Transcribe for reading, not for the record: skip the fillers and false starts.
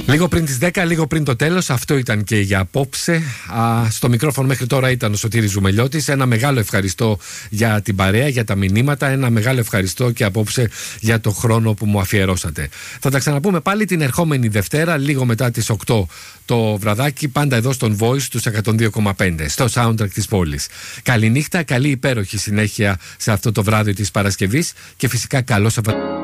Λίγο πριν τις 10, λίγο πριν το τέλος, αυτό ήταν και για απόψε. Στο μικρόφωνο μέχρι τώρα ήταν ο Σωτήρης Ζουμελιώτης. Ένα μεγάλο ευχαριστώ για την παρέα, για τα μηνύματα. Ένα μεγάλο ευχαριστώ και απόψε για το χρόνο που μου αφιερώσατε. Θα τα ξαναπούμε πάλι την ερχόμενη Δευτέρα, λίγο μετά τις 8 το βραδάκι, πάντα εδώ στον Voice του 102,5, στο soundtrack της πόλης. Καληνύχτα, καλή υπέροχη συνέχεια σε αυτό το βράδυ της Παρασκευής και φυσικά καλό Σαββατοκύριακο.